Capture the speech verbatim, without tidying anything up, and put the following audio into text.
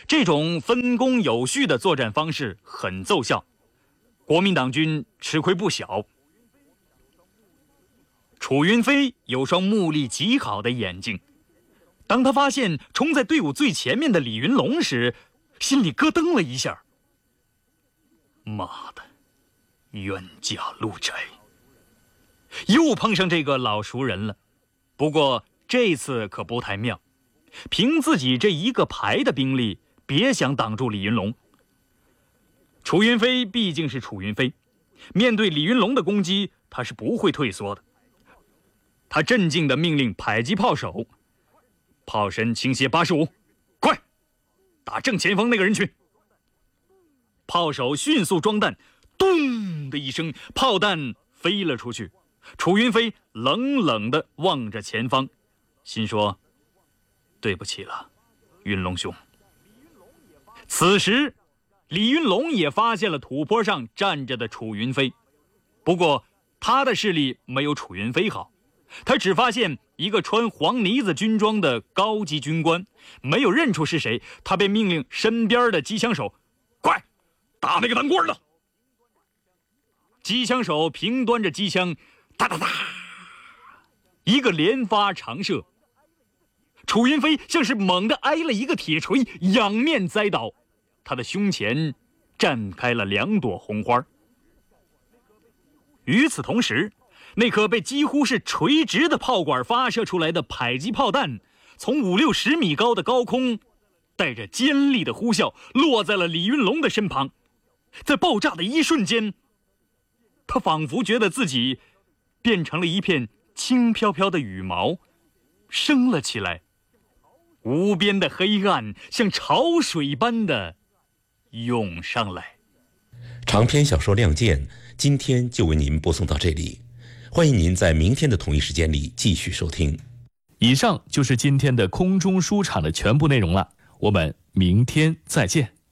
这种分工有序的作战方式很奏效，国民党军吃亏不小。楚云飞有双目力极好的眼睛，当他发现冲在队伍最前面的李云龙时，心里咯噔了一下。妈的，冤家路窄，又碰上这个老熟人了。不过这次可不太妙，凭自己这一个排的兵力，别想挡住李云龙。楚云飞毕竟是楚云飞，面对李云龙的攻击，他是不会退缩的。他镇静地命令迫击炮手，炮身倾斜八十五，快打正前方那个人群。炮手迅速装弹，咚的一声，炮弹飞了出去。楚云飞冷冷地望着前方，心说：对不起了，云龙兄。此时李云龙也发现了土坡上站着的楚云飞，不过他的视力没有楚云飞好，他只发现一个穿黄呢子军装的高级军官，没有认出是谁，他便命令身边的机枪手：快打那个当官的。机枪手平端着机枪，哒哒哒，一个连发长射。楚云飞像是猛地挨了一个铁锤，仰面栽倒，他的胸前绽开了两朵红花。与此同时，那颗被几乎是垂直的炮管发射出来的迫击炮弹，从五六十米高的高空，带着尖利的呼啸，落在了李云龙的身旁。在爆炸的一瞬间，他仿佛觉得自己变成了一片轻飘飘的羽毛，升了起来。无边的黑暗像潮水般的涌上来。 长篇小说《亮剑》今天就为您播送到这里，欢迎您在明天的同一时间里继续收听。 以上就是今天的空中书场的全部内容了，我们明天再见。